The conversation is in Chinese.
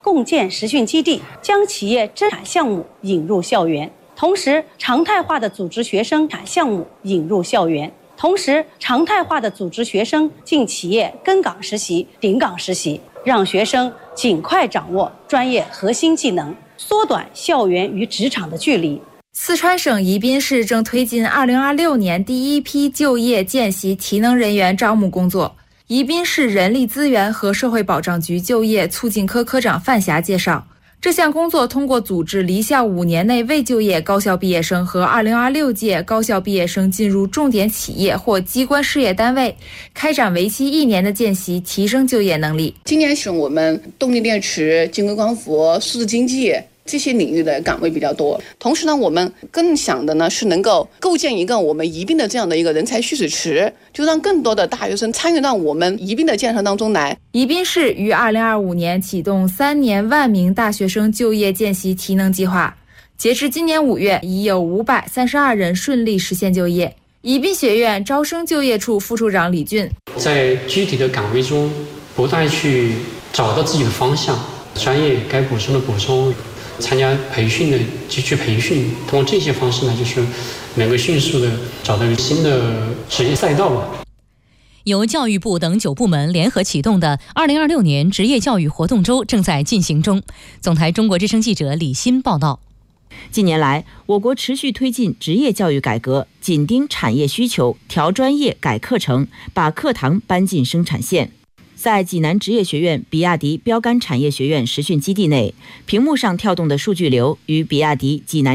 共建实训基地，将企业增产项目引入校园，同时常态化的组织学生产项目引入校园，同时常态化的组织学生进企业跟岗实习、顶岗实习，让学生尽快掌握专业核心技能，缩短校园与职场的距离。 四川省宜宾市正推进2026年第一批就业见习提能人员招募工作。宜宾市人力资源和社会保障局就业促进科科长范霞介绍，这项工作通过组织离校5年内未就业高校毕业生和2026届高校毕业生进入重点企业或机关事业单位，开展为期1年的见习，提升就业能力。 今年是我们动力电池、晶硅光伏、数字经济这些领域的岗位比较多，同时呢，我们更想的呢是能够构建一个我们宜宾的这样的一个人才蓄水池，就让更多的大学生参与到我们宜宾的建设当中来。 宜宾市于2025年启动3年万名大学生就业见习提能计划，截至今年5月，已有532人顺利实现就业。宜宾学院招生就业处副处长李俊， 在具体的岗位中不断去找到自己的方向，专业该补充的补充，参加培训的继续培训，通过这些方式呢，就是能够迅速的找到新的职业赛道吧。 由教育部等9部门联合启动的2026年职业教育活动周正在进行中。总台中国之声记者李欣报道。 近年来，我国持续推进职业教育改革，紧盯产业需求，调专业、改课程，把课堂搬进生产线。在济南职业学院比亚迪标杆产业学院实训基地内，屏幕上跳动的数据流与比亚迪济南